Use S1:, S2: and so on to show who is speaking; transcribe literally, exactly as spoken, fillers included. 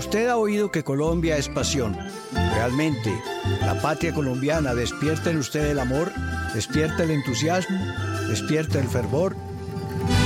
S1: Usted ha oído que Colombia es pasión. ¿Realmente la patria colombiana despierta en usted el amor? ¿Despierta el entusiasmo? ¿Despierta el fervor?